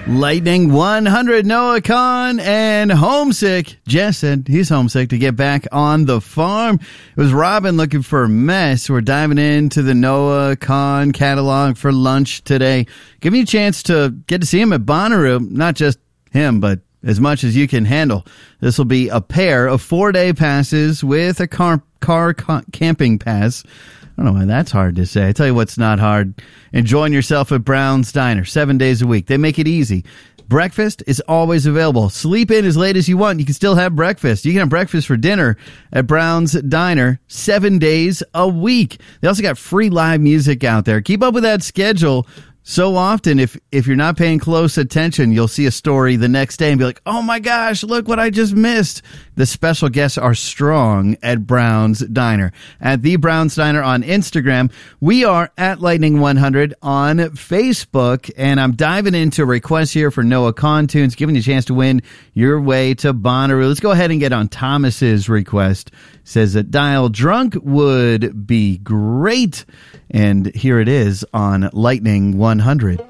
Lightning 100, Noah Kahan, and homesick. Jess said he's homesick to get back on the farm. It was Robin looking for a mess. We're diving into the Noah Kahan catalog for lunch today. Giving you a chance to get to see him at Bonnaroo. Not just him, but as much as you can handle. This will be a pair of 4-day passes with a car camping pass. I don't know why that's hard to say. I tell you what's not hard. Enjoying yourself at Brown's Diner 7 days a week. They make it easy. Breakfast is always available. Sleep in as late as you want. You can still have breakfast. You can have breakfast for dinner at Brown's Diner 7 days a week. They also got free live music out there. Keep up with that schedule. So often, if you're not paying close attention, you'll see a story the next day and be like, oh my gosh, look what I just missed. The special guests are strong at Brown's Diner. At The Brown's Diner on Instagram. We are at Lightning 100 on Facebook. And I'm diving into requests here for Noah Kahan tunes, giving you a chance to win your way to Bonnaroo. Let's go ahead and get on Thomas's request. Says that Dial Drunk would be great. And here it is on Lightning 100.